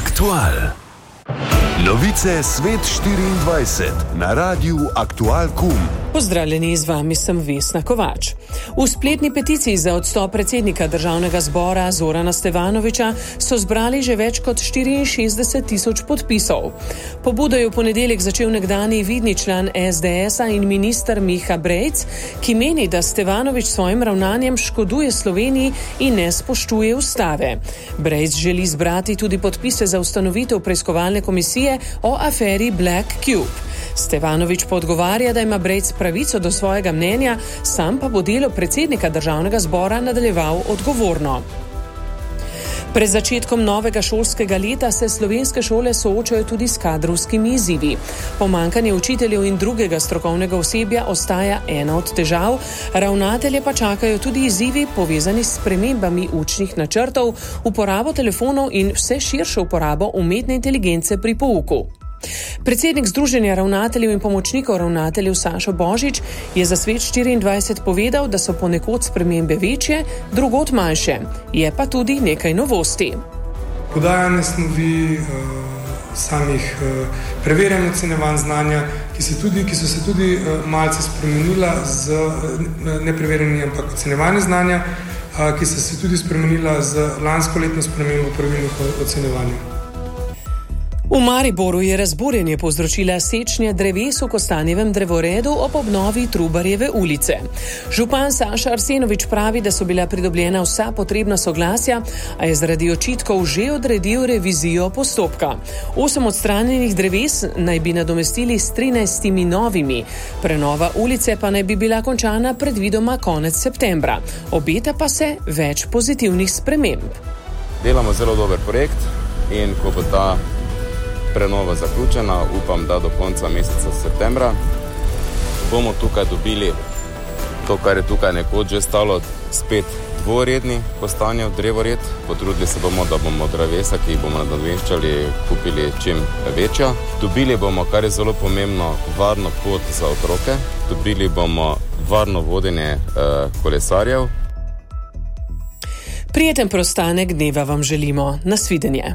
Aktual. Novice Svet 24 na Radiu Aktual.com. Pozdravljeni, z vami sem Vesna Kovač. V spletni peticiji za odstop predsednika Državnega zbora Zorana Stevanovića so zbrali že več kot 64,000 podpisov. Pobudo je v ponedeljek začel nekdanji vidni član SDS-a in minister Miha Brejc, ki meni, da Stevanović svojim ravnanjem škoduje Sloveniji in ne spoštuje ustave. Brejc želi zbrati tudi podpise za ustanovitev preiskovalne komisije o aferi Black Cube. Stevanović pa odgovarja, da ima Brejc pravico do svojega mnenja, sam pa bo delo predsednika Državnega zbora nadaljeval odgovorno. Pred začetkom novega šolskega leta se slovenske šole soočajo tudi s kadrovskimi izzivi. Pomanjkanje učiteljev in drugega strokovnega osebja ostaja ena od težav, ravnatelje pa čakajo tudi izzivi povezani s spremembami učnih načrtov, uporabo telefonov in vse širšo uporabo umetne inteligence pri pouku. Predsednik Združenja ravnateljev in pomočnikov ravnateljev Sašo Božič je za Svet 24 povedal, da so ponekod spremembe večje, drugod manjše. Je pa tudi nekaj novosti. Podajanje snovi, samih preverjanj ocenjevanj znanja, ki so se tudi malce spremenila z nepreverjanjem, ampak ocenjevanje znanja, ki so se tudi spremenila z lansko letno spremembo pravilnih ocenjevanj. V Mariboru je razburjenje povzročila sečnja dreves v Kostanjevem drevoredu ob obnovi Trubarjeve ulice. Župan Saša Arsenović pravi, da so bila pridobljena vsa potrebna soglasja, a je zaradi očitkov že odredil revizijo postopka. 8 odstranjenih dreves naj bi nadomestili s 13 novimi. Prenova ulice pa naj bi bila končana predvidoma konec septembra. Obeta pa se več pozitivnih sprememb. Delamo zelo dober projekt in ko bo ta prenova zaključena, upam, da do konca meseca septembra bomo tukaj dobili to, kar je tukaj nekoč že stalo, spet dvoredni Kostanjev drevored. Potrudili se bomo, da bomo drevesa, ki jih bomo nadomeščali, kupili čim večja. Dobili bomo, kar je zelo pomembno, varno pot za otroke. Dobili bomo varno vodenje kolesarjev. Prijeten preostanek dneva vam želimo. Nasvidenje.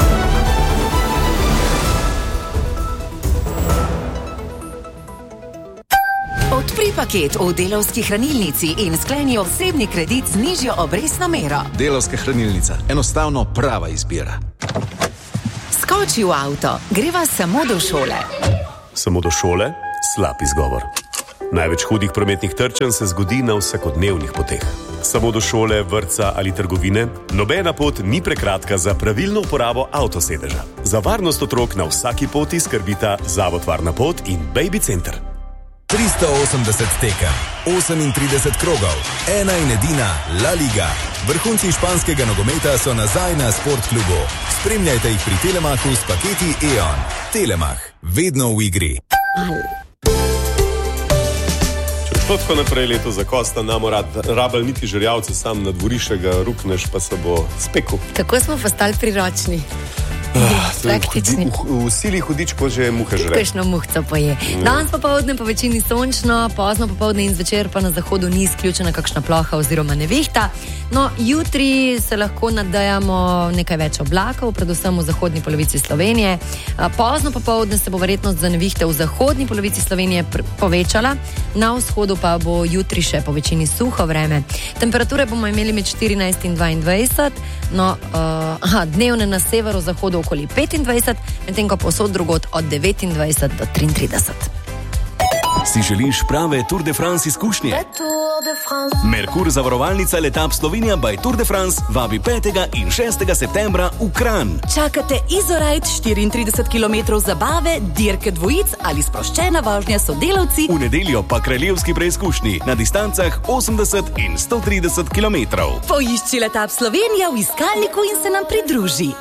Odpri paket v Delavski hranilnici in skleni osebni kredit z nižjo obrestno mero. Delavska hranilnica. Enostavno prava izbira. Skoči v avto. Greva samo do šole. Samo do šole? Slab izgovor. Največ hudih prometnih trčenj se zgodi na vsakodnevnih poteh. Samo do šole, vrtca ali trgovine? Nobena pot ni prekratka za pravilno uporabo avtosedeža. Za varnost otrok na vsaki poti skrbita Zavod Varna pot in Baby Center. 380 tekem, 38 krogov, ena in edina La Liga. Vrhunci španskega nogometa so nazaj na Sportklubu. Spremljajte jih pri Telemachu s paketi E.ON. Telemach, vedno v igri. Če to tako naprej leto za Kosta, namo rabel niti žerjavce, sam na dvorišče ga rukneš, pa se bo spekel. Kako smo postali priročni? Praktični. V sili hudič, ko že muha žre. Kakšno muhco poje. Danes popoldne po večini sončno, pozno popoldne in zvečer pa na zahodu ni izključena kakšna ploha oziroma nevihta. No, jutri se lahko nadejamo nekaj več oblakov, predvsem v zahodni polovici Slovenije. Pozno popoldne se bo verjetnost za nevihte v zahodni polovici Slovenije povečala, na vzhodu pa bo jutri še po večini suho vreme. Temperature bomo imeli med 14 in 22, no, dnevne na severu, zahodu okoli 25, medtem ko povsod drugod od 29 do 33. Si želiš prave Tour de France izkušnje? Merkur zavarovalnica Letap Slovenija by Tour de France vabi 5. in 6. septembra v Kranj. Čakate izorajt 34 km zabave, dirke dvojic ali sproščena vožnja s sodelavci. V nedeljo pa kraljevski preizkušnji na distancah 80 in 130 km. Poišči Letap Slovenija v iskalniku in se nam pridruži.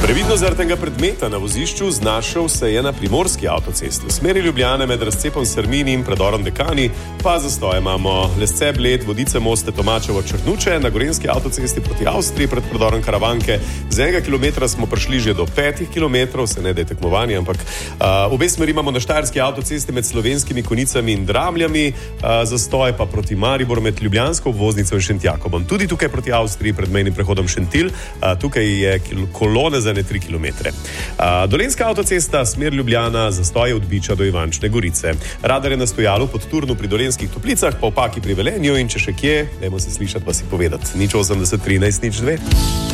Previdno zaradi tega predmeta na vozišču znašel se je na primorski avtocesti. V smeri Ljubljane med razcepom Srmini in predorom Dekani pa zastoj imamo Lesce, Bled, Vodice, Moste, Tomačevo, Črnuče, na gorenjski avtocesti proti Avstriji pred predorom Karavanke. Z 1 kilometra smo prišli že do 5 kilometrov, se ne da je tekmovanje, ampak obe smeri imamo na štajerski avtocesti med Slovenskimi Konicami in Dramljami, zastoj pa proti Mariboru med Ljubljansko obvoznico in Šentjakobom. Tudi tukaj proti Avstriji pred mejnim prehodom Šentilj, tukaj je kolone za 3 kilometre. Dolenjska avtocesta, smer Ljubljana, zastoj od Biča do Ivančne Gorice. Radar je na stojalu pod Turnu pri Dolenjskih Toplicah, pa v Paki pri Velenju in če še kje, dajmo se slišati, pa si povedati. 080 13 02.